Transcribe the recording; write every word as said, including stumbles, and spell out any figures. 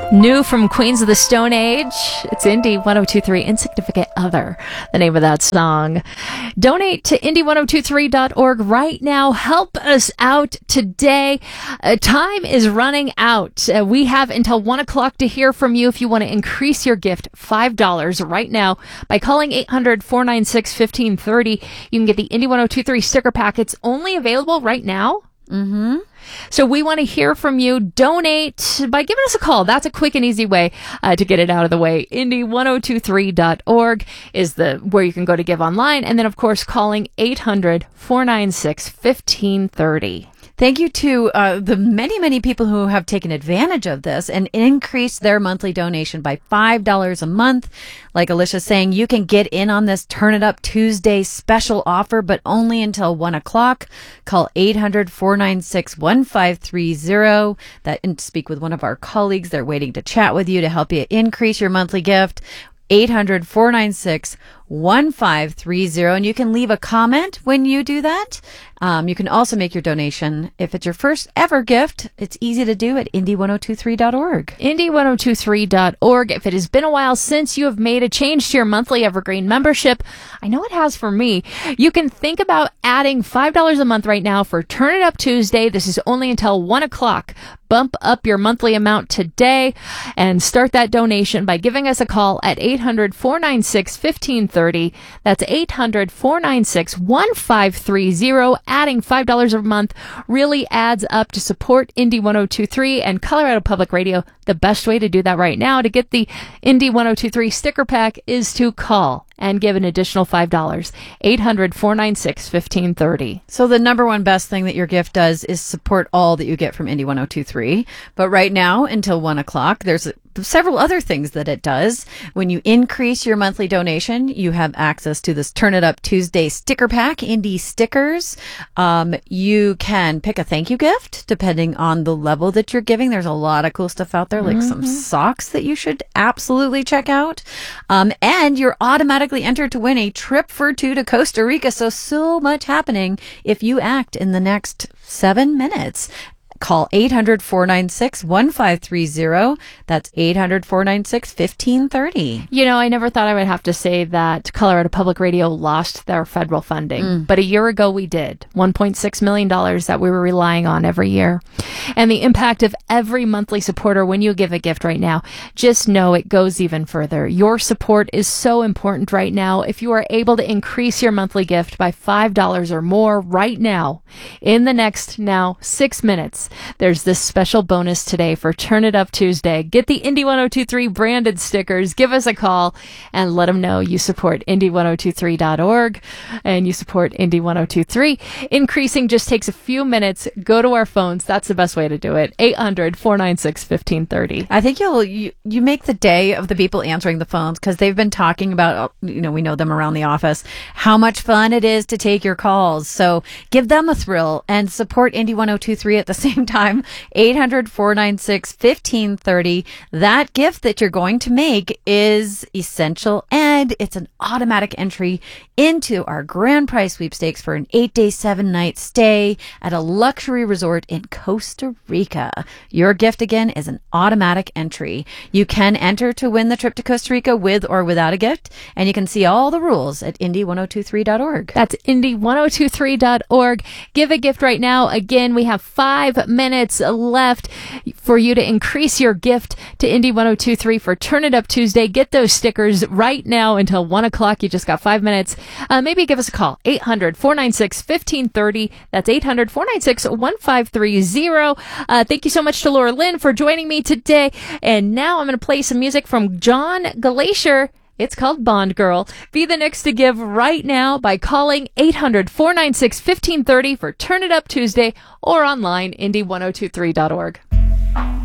New from Queens of the Stone Age, it's Indie one oh two three, Insignificant Other, the name of that song. Donate to indie one oh two three dot org right now. Help us out today. Uh, time is running out. Uh, we have until one o'clock to hear from you if you want to increase your gift five dollars right now by calling eight hundred, four nine six, one five three zero. You can get the Indie one oh two three sticker pack. It's only available right now. Mm-hmm. So we want to hear from you. Donate by giving us a call. That's a quick and easy way uh, to get it out of the way. indie one oh two three dot org is the where you can go to give online. And then, of course, calling eight hundred, four nine six, one five three zero. Thank you to uh, the many, many people who have taken advantage of this and increased their monthly donation by five dollars a month. Like Alicia's saying, you can get in on this Turn It Up Tuesday special offer, but only until one o'clock. Call eight hundred, four nine six, one five three zero. That, and speak with one of our colleagues. They're waiting to chat with you to help you increase your monthly gift. eight hundred, four nine six, one five three zero. And you can leave a comment when you do that. Um, you can also make your donation. If it's your first ever gift, it's easy to do at indie one oh two three dot org. indie one oh two three dot org. If it has been a while since you have made a change to your monthly Evergreen membership, I know it has for me, you can think about adding five dollars a month right now for Turn It Up Tuesday. This is only until one o'clock. Bump up your monthly amount today and start that donation by giving us a call at eight hundred, four nine six, one five three zero. That's eight hundred, four nine six, one five three zero. Adding five dollars a month really adds up to support Indie one oh two three and Colorado Public Radio. The best way to do that right now to get the Indie one oh two three sticker pack is to call and give an additional five dollars. eight hundred, four nine six, one five three zero. So the number one best thing that your gift does is support all that you get from Indie one oh two three. But right now, until one o'clock, there's several other things that it does. When you increase your monthly donation, you have access to this Turn It Up Tuesday sticker pack, Indie stickers. Um, you can pick a thank you gift depending on the level that you're giving. There's a lot of cool stuff out there, like mm-hmm. some socks that you should absolutely check out. Um, and you're automatically entered to win a trip for two to Costa Rica. So, so much happening if you act in the next seven minutes. Call eight hundred, four nine six, one five three zero. That's eight hundred, four nine six, one five three zero. You know, I never thought I would have to say that Colorado Public Radio lost their federal funding. Mm. But a year ago we did. one point six million dollars that we were relying on every year. And the impact of every monthly supporter when you give a gift right now, just know it goes even further. Your support is so important right now. If you are able to increase your monthly gift by five dollars or more right now, in the next now six minutes, there's this special bonus today for Turn It Up Tuesday. Get the Indie one oh two three branded stickers. Give us a call and let them know you support indie one oh two three dot org and you support Indie one oh two three. Increasing just takes a few minutes. Go to our phones. That's the best way to do it. eight hundred, four nine six, one five three zero. I think you'll you, you make the day of the people answering the phones because they've been talking about, you know, we know them around the office, how much fun it is to take your calls. So give them a thrill and support Indie one oh two three at the same time. eight hundred, four nine six, one five three zero. That gift that you're going to make is essential and it's an automatic entry into our grand prize sweepstakes for an eight day, seven night stay at a luxury resort in Costa Rica. Your gift again is an automatic entry. You can enter to win the trip to Costa Rica with or without a gift, and you can see all the rules at indie one oh two three dot org. That's indie one oh two three dot org. Give a gift right now. Again, we have five minutes left for you to increase your gift to Indie one oh two three for Turn It Up Tuesday. Get those stickers right now until one o'clock. You just got five minutes. Uh, maybe give us a call. eight hundred, four nine six, one five three zero. That's eight hundred, four nine six, one five three zero. Uh, thank you so much to Laura Lynn for joining me today. And now I'm going to play some music from John Glacier. It's called Bond Girl. Be the next to give right now by calling eight hundred, four nine six, one five three zero for Turn It Up Tuesday or online, indie one oh two three dot org.